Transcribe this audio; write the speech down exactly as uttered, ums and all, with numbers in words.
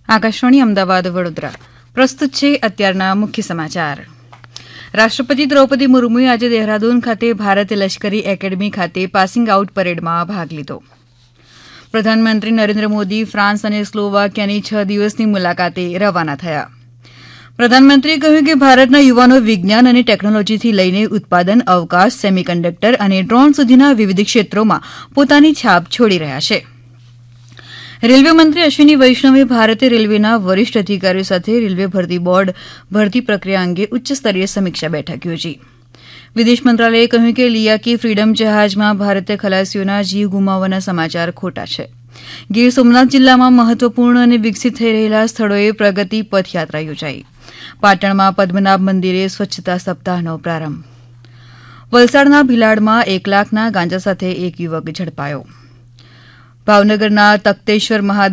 આકાશવાણી અમદાવાદ વડોદરા પ્રસ્તુત છે અત્યારના મુખ્ય સમાચાર. રાષ્ટ્રપતિ દ્રૌપદી મુર્મુએ આજે દહેરાદૂન ખાતે ભારત લશ્કરી એકેડમી ખાતે પાસિંગ આઉટ પરેડમાં ભાગ લીધો. પ્રધાનમંત્રી નરેન્દ્ર મોદી ફ્રાન્સ અને સ્લોવાકિયાની છ દિવસની મુલાકાતે રવાના થયા. પ્રધાનમંત્રીએ કહ્યું કે ભારતના યુવાનો વિજ્ઞાન અને ટેકનોલોજીથી લઈને ઉત્પાદન, અવકાશ, સેમિકન્ડક્ટર અને ડ્રોન સુધીના વિવિધ ક્ષેત્રોમાં પોતાની છાપ છોડી રહ્યા છે. રેલવે મંત્રી અશ્વિની વૈષ્ણવે ભારતીય રેલવેના વરિષ્ઠ અધિકારીઓ સાથે રેલવે ભરતી બોર્ડ ભરતી પ્રક્રિયા અંગે ઉચ્ચસ્તરીય સમીક્ષા બેઠક યોજી. વિદેશ મંત્રાલયે કહ્યું કે લિયાકી ફ્રીડમ જહાજમાં ભારતીય ખલાસીઓના જીવ ગુમાવવાના સમાચાર ખોટા છે. ગીર સોમનાથ જિલ્લામાં મહત્વપૂર્ણ અને વિકસિત થઈ રહેલા સ્થળોએ પ્રગતિ પથયાત્રા યોજાઈ. પાટણમાં પદ્મનાભ મંદિરે સ્વચ્છતા સપ્તાહનો પ્રારંભ. વલસાડના ભીલાડમાં એક લાખના ગાંજા સાથે એક યુવક ઝડપાયો. ભાવનગરના તખ્તેશ્વર મહાદેવ